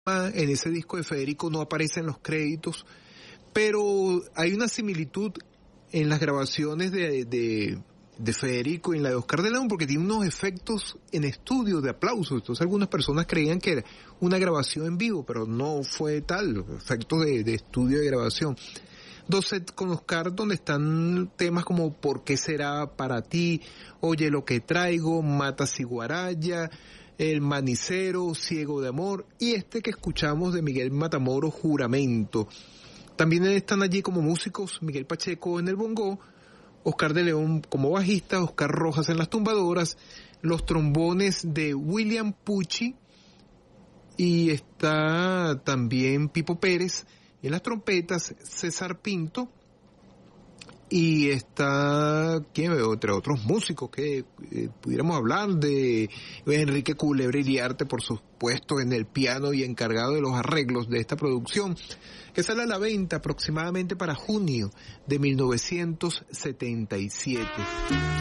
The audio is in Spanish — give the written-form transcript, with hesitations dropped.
En ese disco de Federico no aparecen los créditos, pero hay una similitud en las grabaciones de Federico y en la de Oscar de León, porque tiene unos efectos en estudio de aplausos. Entonces algunas personas creían que era una grabación en vivo, pero no fue tal, efectos de estudio de grabación. 2 sets con Oscar donde están temas como ¿Por qué será para ti?, Oye lo que traigo, Mata Ciguaraya, El Manicero, Ciego de Amor, y este que escuchamos de Miguel Matamoros, Juramento. También están allí como músicos Miguel Pacheco en el bongo, Oscar de León como bajista, Oscar Rojas en las tumbadoras, los trombones de William Pucci, y está también Pipo Pérez en las trompetas, César Pinto, y está, ¿quién veo? Entre otros músicos que pudiéramos hablar de Enrique Culebra Iriarte, por supuesto, en el piano y encargado de los arreglos de esta producción, que sale a la venta aproximadamente para junio de 1977.